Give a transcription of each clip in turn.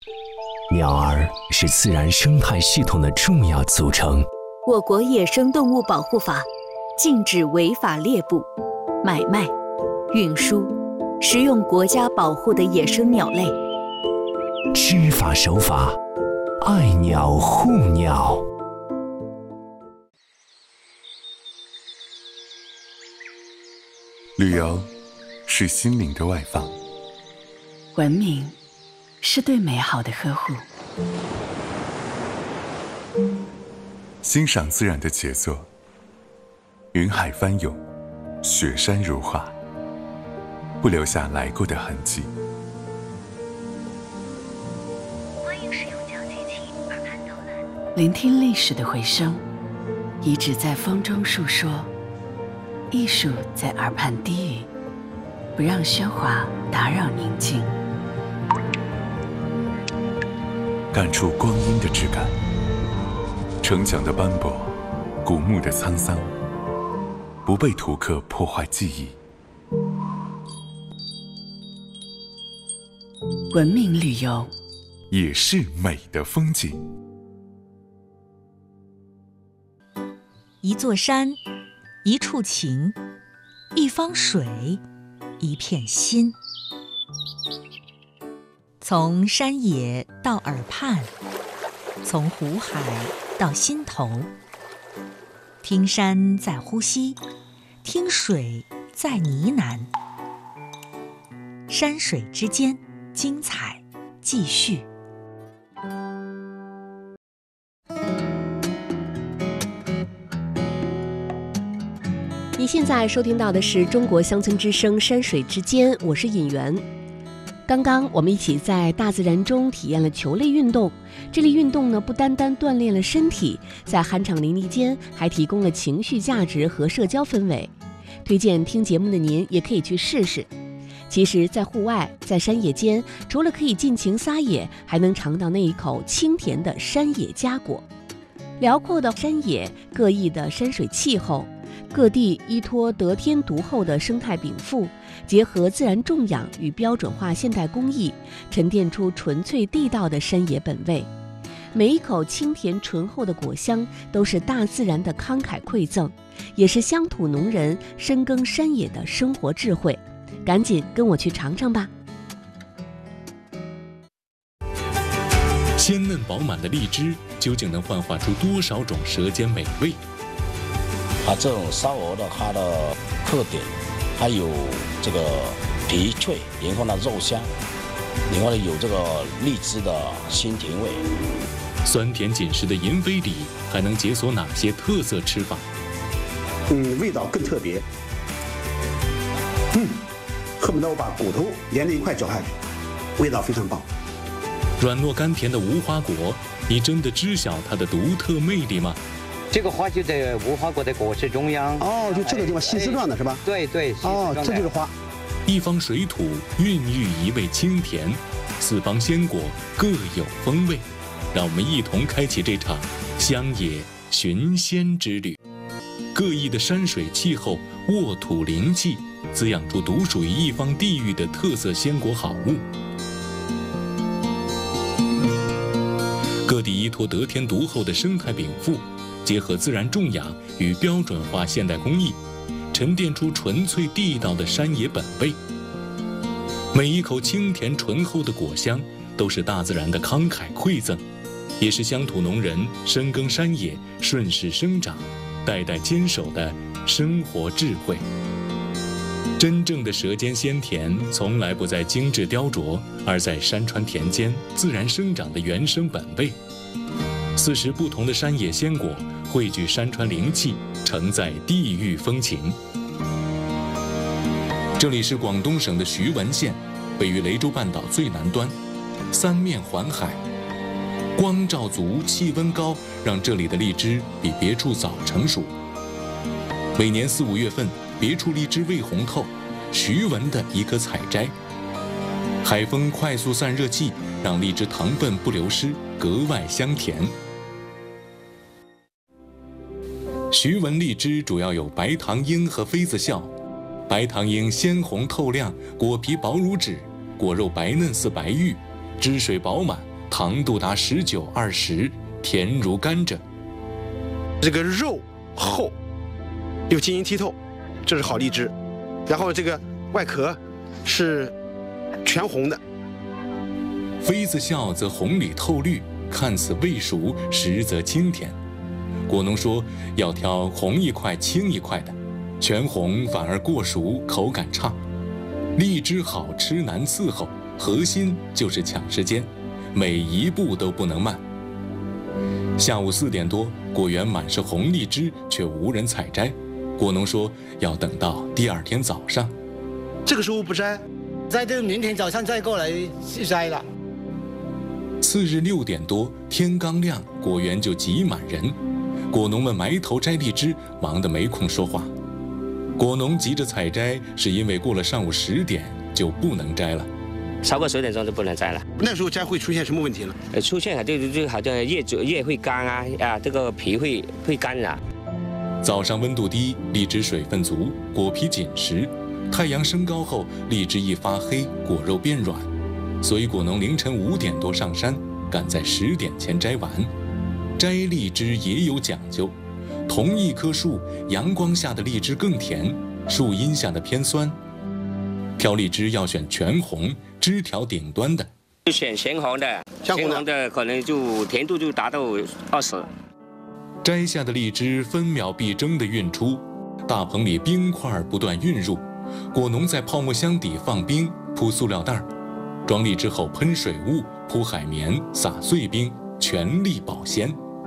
鸟儿是自然生态系统的重要组成。 我国野生动物保护法禁止违法猎捕、买卖、运输、食用国家保护的野生鸟类。 知法守法，爱鸟护鸟。 旅游是心灵的外放， 文明是对美好的呵护。 欣赏自然的杰作，云海翻涌，雪山如画，不留下来过的痕迹。 欢迎使用讲机器耳畔导览， 聆听历史的回声，遗址在风中述说，艺术在耳畔低语，不让喧哗打扰宁静。 感触光阴的质感，城墙的斑驳，古墓的沧桑，不被图刻破坏记忆。 文明旅游也是美的风景。 一座山，一处情，一方水，一片心。从山野到耳畔，从湖海到心头，听山在呼吸，听水在呢喃。山水之间，精彩继续。 你现在收听到的是中国乡村之声山水之间，我是尹媛。刚刚我们一起在大自然中体验了球类运动，这类运动呢不单单锻炼了身体，在酣畅淋漓间还提供了情绪价值和社交氛围。推荐听节目的您也可以去试试。其实在户外，在山野间，除了可以尽情撒野，还能尝到那一口清甜的山野佳果。辽阔的山野，各异的山水气候，各地依托得天独厚的生态禀赋，结合自然种养与标准化现代工艺，沉淀出纯粹地道的山野本味。每一口清甜醇厚的果香，都是大自然的慷慨馈赠，也是乡土农人深耕山野的生活智慧。赶紧跟我去尝尝吧！ 鲜嫩饱满的荔枝究竟能幻化出多少种舌尖美味？ 这种烧鹅的它的特点，还有这个皮脆，然后呢肉香，然后呢有这个荔枝的鲜甜味。 酸甜紧实的银飞里还能解锁哪些特色吃法？ 味道更特别。恨不得我把骨头连着一块嚼下去，味道非常棒。 软糯甘甜的无花果，你真的知晓它的独特魅力吗？ 这个花就在无花果的果实中央。 就这个地方细丝状的是吧？ 对， 这就是花。 一方水土孕育一味清甜，四方鲜果各有风味。让我们一同开启这场乡野寻仙之旅。各异的山水气候，沃土灵气，滋养出独属于一方地域的特色鲜果好物。各地依托得天独厚的生态禀赋，结合自然种养与标准化现代工艺，沉淀出纯粹地道的山野本味。每一口清甜醇厚的果香，都是大自然的慷慨馈赠，也是乡土农人深耕山野、顺势生长、代代坚守的生活智慧。真正的舌尖鲜甜，从来不在精致雕琢，而在山川田间自然生长的原生本味。40不同的山野鲜果，汇聚山川灵气，承载地域风情。这里是广东省的徐闻县，位于雷州半岛最南端，三面环海，光照足，气温高，让这里的荔枝比别处早成熟。每年4、5月份，别处荔枝未红透，徐闻的一颗采摘。海风快速散热气，让荔枝糖分不流失，格外香甜。徐闻荔枝主要有白糖樱和妃子笑。白糖樱鲜红透亮，果皮薄如纸，果肉白嫩似白玉，汁水饱满， 糖度达19、20，甜如甘蔗。 这个肉厚，又晶莹剔透，这是好荔枝。然后这个外壳是全红的。 妃子笑则红里透绿，看似未熟，实则清甜。果农说要挑红一块青一块的，全红反而过熟，口感差。荔枝好吃难伺候，核心就是抢时间，每一步都不能慢。下午4点多，果园满是红荔枝，却无人采摘。果农说要等到第2天早上。 这个时候不摘， 摘就明天早上再过来去摘了。 次日6点多，天刚亮，果园就挤满人，果农们埋头摘荔枝，忙得没空说话。果农急着采摘，是因为过了上午10点就不能摘了。 超过10点钟就不能摘了。 那时候摘会出现什么问题呢？ 出现就好像叶会干啊，这个皮会干了。 早上温度低，荔枝水分足，果皮紧实。太阳升高后，荔枝一发黑，果肉变软，所以果农凌晨5点多上山，赶在10点前摘完。摘荔枝也有讲究，同一棵树，阳光下的荔枝更甜，树荫下的偏酸。挑荔枝要选全红，枝条顶端的。 就选全红的，全红的可能就甜度就达到20。 摘下的荔枝分秒必争地运出，大棚里冰块不断运入。果农在泡沫箱底放冰，铺塑料袋，装荔枝后喷水雾，铺海绵，撒碎冰，全力保鲜。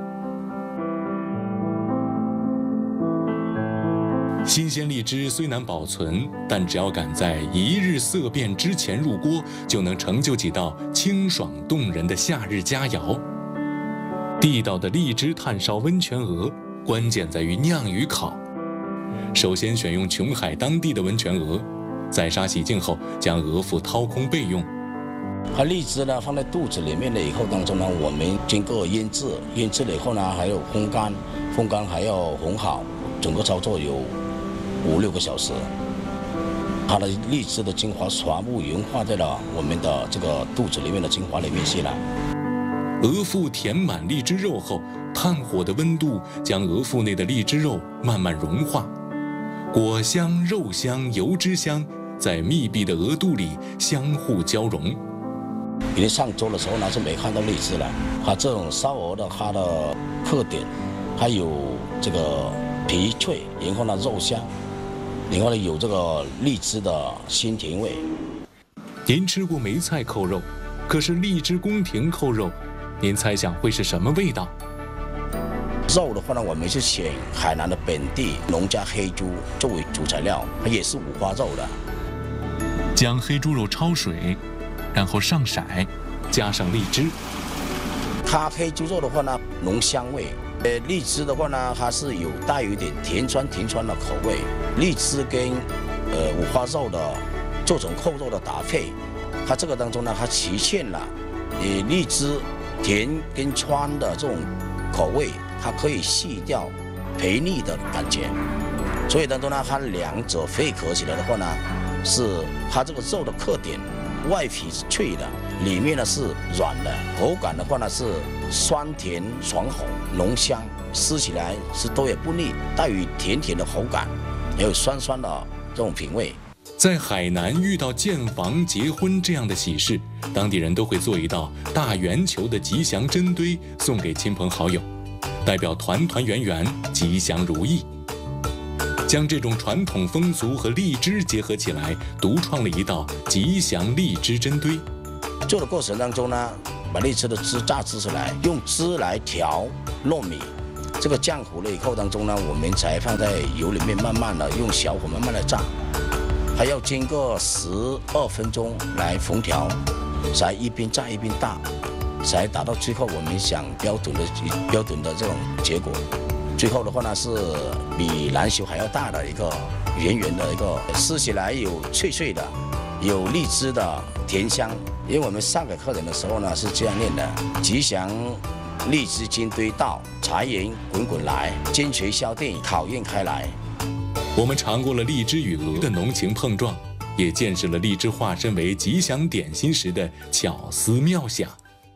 新鲜荔枝虽难保存，但只要赶在1日色变之前入锅，就能成就几道清爽动人的夏日佳肴。地道的荔枝炭烧温泉鹅，关键在于酿与烤。首先选用琼海当地的温泉鹅，宰杀洗净后，将鹅腹掏空备用。 把荔枝呢放在肚子里面了以后当中呢，我们经过腌制，腌制了以后呢，还有烘干还要烘好，整个操作有5、6个小时。它的荔枝的精华全部融化在了我们的这个肚子里面的精华里面去了。 鹅腹填满荔枝肉后，炭火的温度将鹅腹内的荔枝肉慢慢融化，果香、肉香、油脂香在密闭的鹅肚里相互交融。 因为上桌的时候呢是没看到荔枝了，它这种烧鹅的它的特点，还有这个皮脆，然后呢肉香，然后呢有这个荔枝的鲜甜味。 您吃过梅菜扣肉，可是荔枝宫廷扣肉，您猜想会是什么味道？ 肉的话呢，我们是选海南的本地农家黑猪作为主材料，它也是五花肉的。 将黑猪肉焯水，然后上色，加上荔枝。 它黑猪肉的话呢，浓香味。荔枝的话呢，它是带有一点甜酸的口味。荔枝跟五花肉的这种扣肉的搭配，它这个当中呢，它体现了荔枝甜跟酸的这种口味，它可以去掉肥腻的感觉。所以当中呢，它两者配合起来的话呢，是它这个肉的特点。外皮是脆的，里面呢是软的，口感的话呢是酸甜爽口浓香，吃起来是都也不腻，带有甜甜的口感，也有酸酸的这种品味。 在海南遇到建房、结婚这样的喜事，当地人都会做一道大圆球的吉祥针堆送给亲朋好友，代表团团圆圆、吉祥如意。将这种传统风俗和荔枝结合起来，独创了一道吉祥荔枝针堆。 做的过程当中呢，把荔枝的汁榨汁出来，用汁来调糯米。这个浆糊了以后当中呢，我们才放在油里面，慢慢的用小火慢慢的炸，还要经过12分钟来烹调，才一边炸一边大，才达到最后我们想标准的这种结果。最后的话呢，是比篮球还要大的一个圆圆的一个，吃起来有脆脆的，有荔枝的甜香。因为我们上给客人的时候呢是这样念的：吉祥荔枝金堆到，财源滚滚来，金锤销店考验开来。 我们尝过了荔枝与鹅的浓情碰撞，也见识了荔枝化身为吉祥点心时的巧思妙想。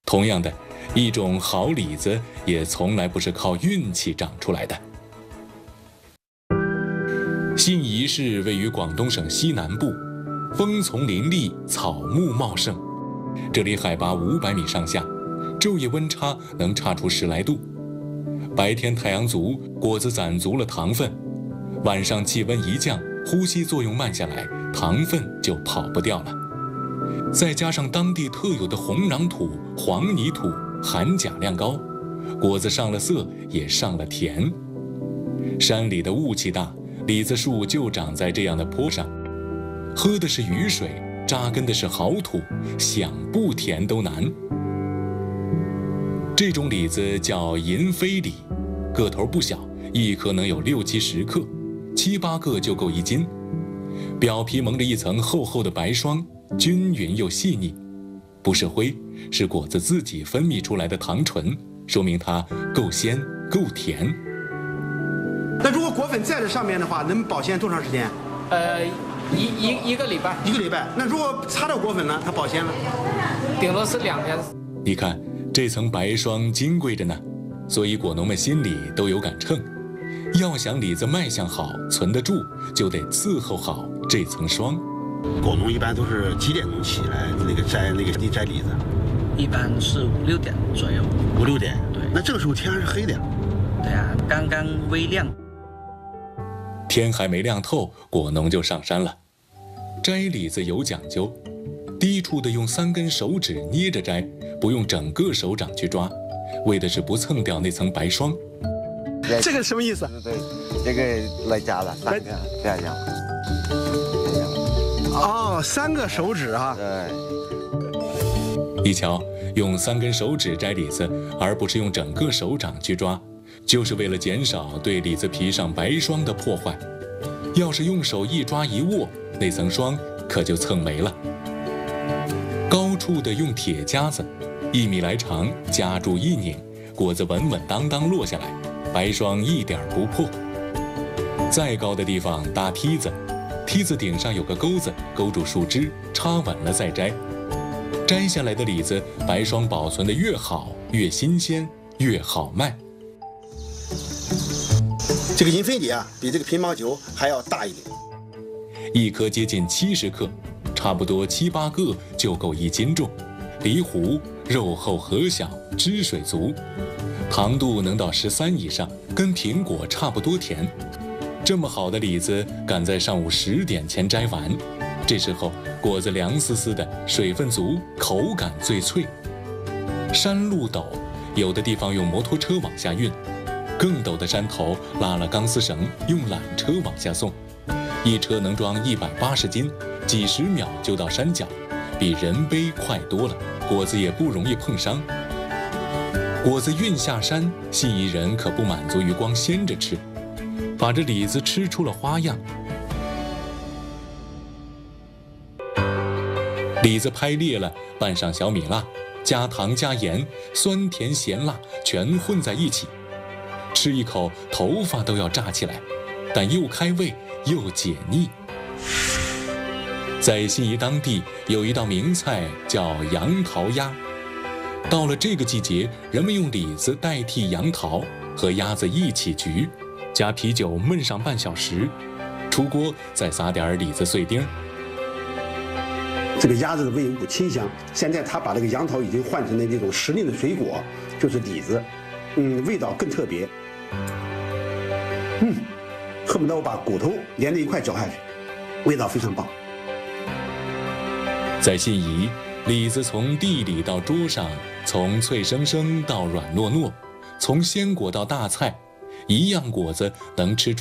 同样的，一种好李子也从来不是靠运气长出来的。信宜市位于广东省西南部，枫丛林立，草木茂盛。这里海拔500米上下，昼夜温差能差出10来度。白天太阳足，果子攒足了糖分；晚上气温一降，呼吸作用慢下来，糖分就跑不掉了。再加上当地特有的红壤土、黄泥土，含钾量高，果子上了色，也上了甜。山里的雾气大，李子树就长在这样的坡上，喝的是雨水，扎根的是好土，想不甜都难。这种李子叫银飞李，个头不小，一颗能有6、70克，7、8个就够1斤。表皮蒙着一层厚厚的白霜，均匀又细腻，不是灰，是果子自己分泌出来的糖醇，说明它够鲜够甜。 那如果果粉在这上面的话，能保鲜多长时间？ 一个礼拜。 1个礼拜。那如果擦掉果粉呢？它保鲜了？ 顶多是2天。 你看这层白霜金贵着呢，所以果农们心里都有杆秤。要想李子卖相好、存得住，就得伺候好这层霜。 果农一般都是几点钟起来摘李子？ 一般是5、6点左右。 5、6点。 对。 那这个时候天还是黑的呀？ 对啊，刚刚微亮。 天还没亮透，果农就上山了。摘李子有讲究，低处的用3根手指捏着摘，不用整个手掌去抓，为的是不蹭掉那层白霜。 这个什么意思？ 对，这个来夹了3个，这样。 哦，3个手指啊。 对。 你瞧，用3根手指摘李子，而不是用整个手掌去抓，就是为了减少对李子皮上白霜的破坏。要是用手一抓一握，那层霜可就蹭没了。高处的用铁夹子，1米来长，夹住一拧，果子稳稳当当落下来，白霜一点不破。再高的地方搭梯子，梯子顶上有个钩子，勾住树枝，插稳了再摘。摘下来的李子，白霜保存得越好，越新鲜，越好卖。 这个银飞李啊，比这个乒乓球还要大一点， 一颗接近70克，差不多7、8个就够1斤重。梨糊，肉厚核小，汁水足，糖度能到13以上，跟苹果差不多甜。这么好的李子，赶在上午10点前摘完，这时候果子凉丝丝的，水分足，口感最脆。山路陡，有的地方用摩托车往下运，更陡的山头拉了钢丝绳，用缆车往下送，一车能装180斤，几10秒就到山脚，比人背快多了，果子也不容易碰伤。果子运下山，信宜人可不满足于光鲜着吃，把这李子吃出了花样。李子拍裂了，拌上小米辣，加糖加盐，酸甜咸辣全混在一起，吃一口头发都要炸起来，但又开胃又解腻。在信宜当地有一道名菜叫杨桃鸭，到了这个季节，人们用李子代替杨桃，和鸭子一起焗，加啤酒焖上半小时，出锅再撒点李子碎丁。 这个鸭子的味有股清香，现在他把这个杨桃已经换成了那种时令的水果，就是李子，味道更特别。恨不得我把骨头连在一块嚼下去，味道非常棒。 在信宜，李子从地里到桌上，从脆生生到软糯糯，从鲜果到大菜，一样果子能吃出